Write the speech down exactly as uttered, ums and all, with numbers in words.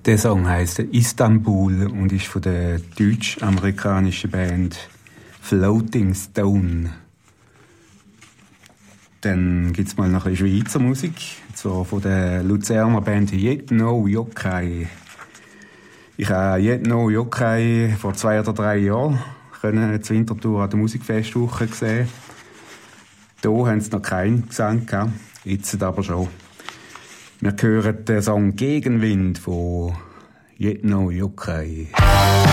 Der Song heisst Istanbul und ist von der deutsch-amerikanischen Band Floating Stone. Dann gibt's mal noch ein bisschen Schweizer Musik, und zwar von der Luzerner Band Jedno Yokai. Ich habe Jedno Yokai vor zwei oder drei Jahren können zur Winterthur an der Musikfestwoche gesehen. Da haben sie noch keinen Gesang gehabt, jetzt aber schon. Wir hören den Song Gegenwind von Jedno Yokai.